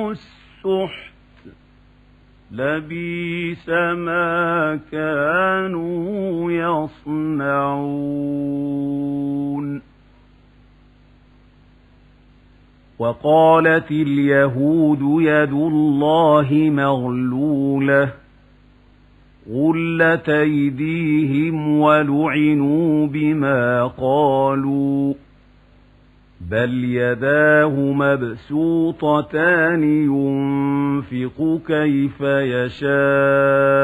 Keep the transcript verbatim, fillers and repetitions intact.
السحت لبئس ما كانوا يصنعون. وقالت اليهود يد الله مغلولة غلت أيديهم ولعنوا بما قالوا بل يداه مبسوطتان ينفق كيف يشاء